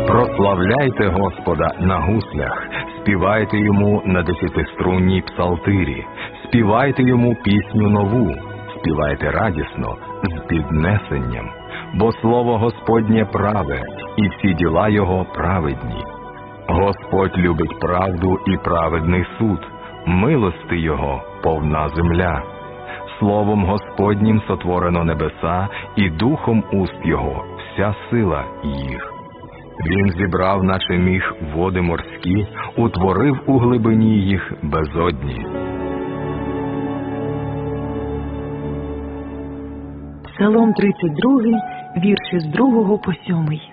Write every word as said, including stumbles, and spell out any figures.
Прославляйте Господа на гуслях, співайте Йому на десятиструнній псалтирі, співайте Йому пісню нову, співайте радісно, з піднесенням, бо слово Господнє праве, і всі діла Його праведні. Господь любить правду і праведний суд, милости Його повна земля. Словом Господнім сотворено небеса, і духом уст Його вся сила їх. Він зібрав наче міг води морські, утворив у глибині їх безодні. Псалом тридцять другий, вірші з другого по сьомий.